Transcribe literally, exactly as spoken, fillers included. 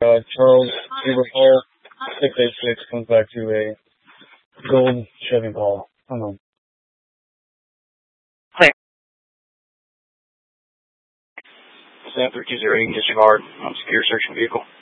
Uh, Charles Hubert Hall, six eight six, comes back to a gold Chevy Impala. I don't know. seven three two zero, you can disregard. I'm secure searching vehicle.